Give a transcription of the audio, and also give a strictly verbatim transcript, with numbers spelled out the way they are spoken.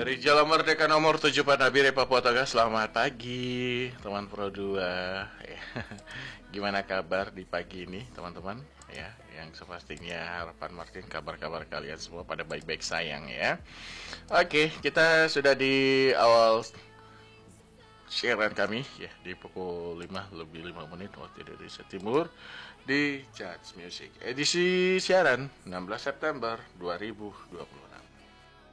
Dari Jalan Merdeka nomor tujuh Panabire, Papua Tengah. Selamat pagi, teman Pro dua. Ya. Gimana kabar di pagi ini, teman-teman? Ya, yang sepastinya harapan Martin kabar-kabar kalian semua pada baik-baik sayang ya. Oke, kita sudah di awal siaran kami ya di pukul lima lebih lima menit waktu Indonesia Timur di Jazz Music. Edisi siaran enam belas September dua ribu dua puluh enam.